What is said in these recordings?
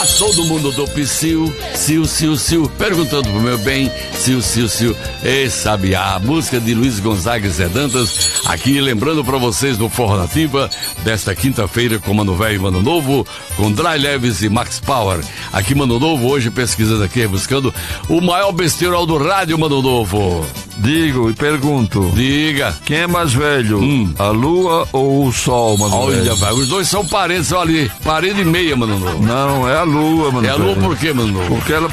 todo mundo do Psyu, Siu, perguntando pro meu bem, Siu. Ei, Sabiá, a música de Luiz Gonzaga e Zé Dantas, aqui lembrando pra vocês do Forró Nativa, desta quinta-feira com Mano Velho e Mano Novo, com Dry Leves e Max Power. Aqui Mano Novo, hoje pesquisando aqui, buscando o maior besteirol do rádio, Mano Novo. Digo e pergunto. Diga. Quem é mais velho? A lua ou o sol, Mano Velho? Olha, os dois são parentes, olha ali, parede e meia, Mano Novo. Não, é a lua, Mano É a Velho. lua por quê, Mano Novo? Porque ela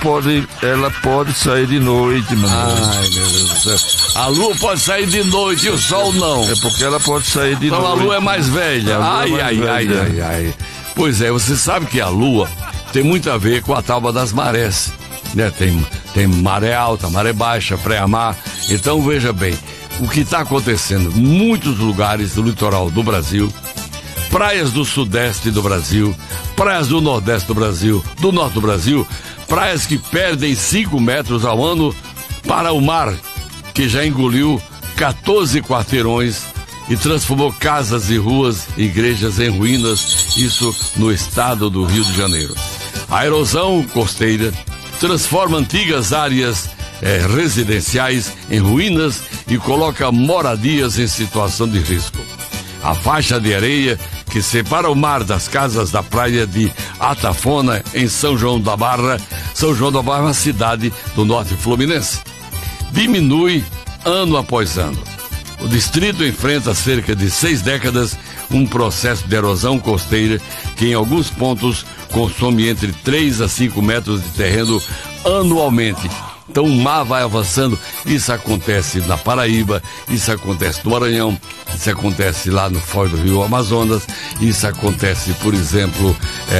pode sair de noite, Mano Velho. Ai, meu Deus do céu. A lua pode sair de noite e o sol não. É porque ela pode sair de Então noite. a lua é mais velha. A lua é mais velha. Ai. Pois é, você sabe que a lua tem muito a ver com a tábua das marés, né? Tem maré alta, maré baixa, pré-mar. Então veja bem, o que está acontecendo em muitos lugares do litoral do Brasil, praias do sudeste do Brasil, praias do nordeste do Brasil, do norte do Brasil, praias que perdem 5 metros ao ano para o mar, que já engoliu 14 quarteirões e transformou casas e ruas, igrejas em ruínas, isso no estado do Rio de Janeiro. A erosão costeira transforma antigas áreas residenciais em ruínas e coloca moradias em situação de risco. A faixa de areia que separa o mar das casas da praia de Atafona, em São João da Barra. São João da Barra é uma cidade do norte fluminense. Diminui ano após ano. O distrito enfrenta há cerca de 6 décadas um processo de erosão costeira que em alguns pontos consome entre 3 a 5 metros de terreno anualmente. Então o mar vai avançando, isso acontece na Paraíba, isso acontece no Maranhão, isso acontece lá no Foz do Rio Amazonas, isso acontece, por exemplo,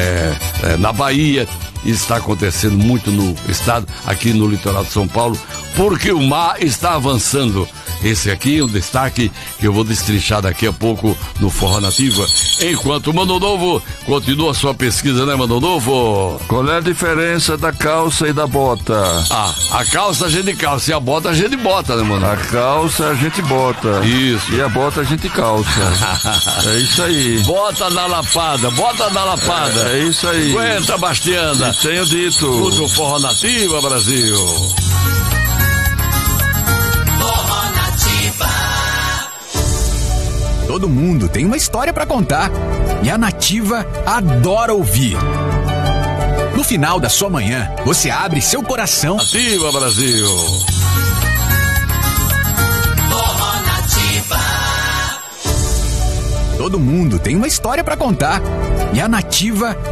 na Bahia, isso está acontecendo muito no estado, aqui no litoral de São Paulo, porque o mar está avançando. Esse aqui é um destaque que eu vou destrinchar daqui a pouco no Forró Nativa. Enquanto o Mano Novo continua a sua pesquisa, né, Mano Novo? Qual é a diferença da calça e da bota? A calça a gente calça e a bota a gente bota, né, Mano? A calça a gente bota. Isso. E a bota a gente calça. É isso aí. Bota na lapada. É isso aí. Aguenta, Bastiana. E tenho dito. Tudo Forró Nativa, Brasil. Todo mundo tem uma história pra contar e a Nativa adora ouvir. No final da sua manhã, você abre seu coração. Nativa, Brasil. Todo mundo tem uma história pra contar e a Nativa